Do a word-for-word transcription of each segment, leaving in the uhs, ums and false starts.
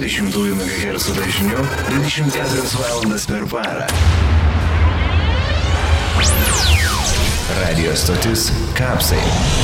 dvidešimt megahercų dažniu dvidešimt keturias valandas per parą. Radio stotis Kapsai.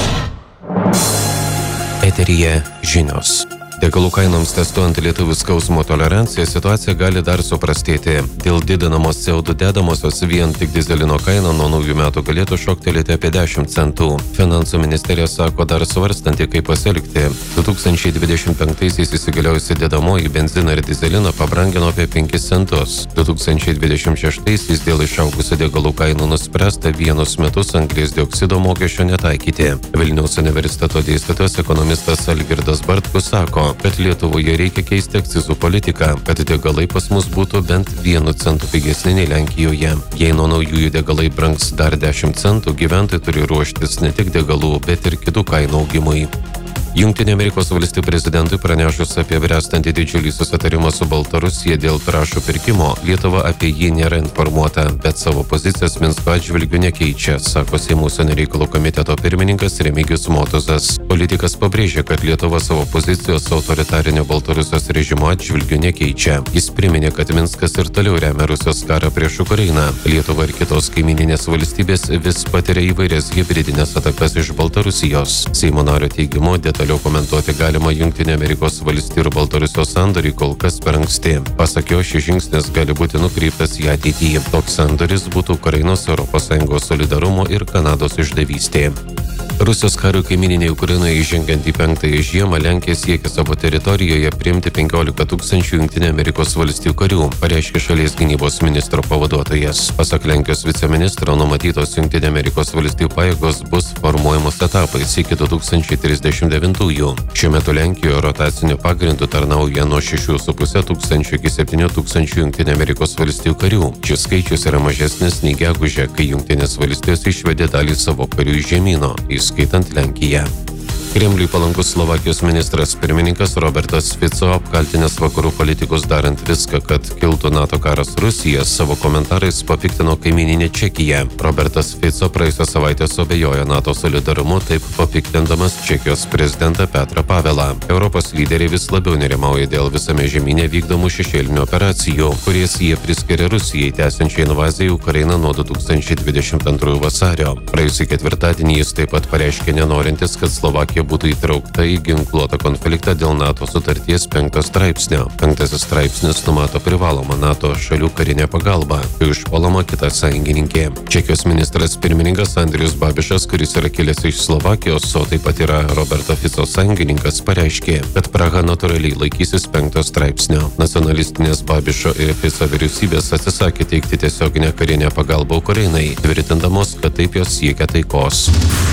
Eteryje žinios. Degalų kainoms testuojant lietuvių skausmo toleranciją situacija gali dar suprastėti. Dėl didinamos C O du dedamosios vien tik dizelino kaina nuo naujų metų galėtų šoktelėti apie dešimt centų. Finansų ministerija sako dar svarstanti, kaip pasielgti. du tūkstančiai dvidešimt penktaisiais įsigaliojusi dedamoji benziną ir dizeliną pabrangino apie penkis centus. du tūkstančiai dvidešimt šeštaisiais dėl išaugusių degalų kainų nuspręsta vienus metus anglies dioksido mokesčio netaikyti. Vilniaus universiteto dėstytojas ekonomistas Algirdas Bartkus sako, kad Lietuvoje reikia keisti akcizų politiką, kad degalai pas mus būtų bent vienu centu pigesni nei Lenkijoje. Jei nuo naujųjų degalai brangs dar dešimt centų, gyventojai turi ruoštis ne tik degalų, bet ir kitų kainų augimui. Jungtinių Amerikos valstijų prezidentui pranešus apie bręstantį didžiulį susitarimą su Baltarusija dėl trąšų pirkimo, Lietuva apie jį nėra informuota, bet savo pozicijas Minsko atžvilgiu nekeičia, sako Seimo užsienio reikalų komiteto pirmininkas Remigijus Motuzas. Politikas pabrėžė, kad Lietuva savo pozicijos autoritarinio Baltarusijos režimo atžvilgiu nekeičia. Jis priminė, kad Minskas ir toliau remia Rusijos karą prieš Ukrainą. Lietuva ir kitos kaimininės valstybės vis patiria įvairias hibridinės atakas iš Baltarusijos. Seimo nario teigimu, Toliau komentuoti galima Jungtinių Amerikos valstijų ir Baltarusijos sandorį kol kas per anksti. Pasak jo, šis žingsnis gali būti nukreiptas į ateitį. Toks sandoris būtų Ukrainos, Europos Sąjungos solidarumo ir Kanados išdavystė. Rusijos karių kaimininėje Ukrainoje įžengiant į penktąją žiemą, Lenkija siekia savo teritorijoje priimti penkiolika tūkstančių Jungtinių Amerikos valstijų karių, pareiškė šalies gynybos ministro pavaduotojas. Pasak Lenkijos viceministro, numatytos Jungtinių Amerikos valstijų pajėgos bus formuojamos etapais iki du tūkstančiai trisdešimt devintųjų. Šiuo metu Lenkijoje rotaciniu pagrindu tarnauja nuo šešių su puse tūkstančių iki septynių tūkstančių Jungtinių Amerikos valstijų karių. Šis skaičius yra mažesnis nei gegužę, kai Jungtinės valstijos išvedė dalį savo karių iš žemyno, įskaitant Lenkiją. Kremliui palankus Slovakijos ministras pirmininkas Robertas Fico, apkaltinęs vakarų politikus darant viską, kad kiltų NATO karas Rusija, savo komentarais papiktino kaimyninę Čekiją. Robertas Fico praėjusią savaitę suabejojo NATO solidarumu, taip papiktindamas Čekijos prezidentą Petrą Pavelą. Europos lyderiai vis labiau nerimauja dėl visame žemyne vykdomų šešėlinių operacijų, kurias jie priskiria Rusijai tęsiančiai invaziją į Ukrainą nuo du tūkstančiai dvidešimt antrųjų vasario. Praėjusį ketvirtadienį jis taip pat pareiškė nenorintis, kad Slovakija būtų įtraukta į ginkluotą konfliktą dėl NATO sutarties penkto straipsnio. Penktasis straipsnis numato privalomą NATO šalių karinę pagalbą, kai užpuolama kita sąjungininkė. Čekijos ministras pirmininkas Andrius Babišas, kuris yra kilęs iš Slovakijos, o taip pat yra Roberto Fico sąjungininkas, pareiškė, kad Praha natūraliai laikysis penkto straipsnio. Nacionalistinės Babišo ir Fico vyriausybės atsisakė teikti tiesioginę karinę pagalbą Ukrainai, tvirtindamos, kad taip jos siekia taikos.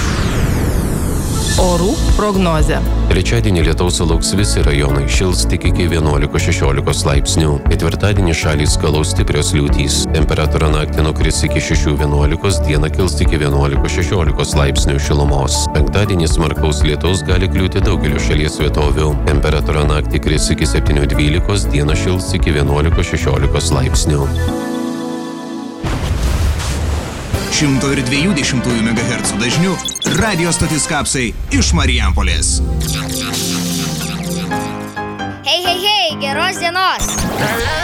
Orų prognozė. Trečiadienį lietaus sulauks visi rajonai, šils tik iki vienuolikos šešiolikos laipsnių. Ketvirtadienį šalį skalaus stiprios liūtys. Temperatūra naktį nukris iki šešių vienuolikos, dieną kils iki vienuolikos šešiolikos laipsnių šilumos. Penktadienį smarkaus lietaus gali kliūti daugeliu šalies vietovių. Temperatūra naktį kris iki septynių dvylikos, dieną šils iki vienuolikos šešiolikos laipsnių. šimto dviejų dešimtųjų megahercų dažniu radio stotis Kapsai iš Marijampolės. Hei, hei, hei, geros dienos.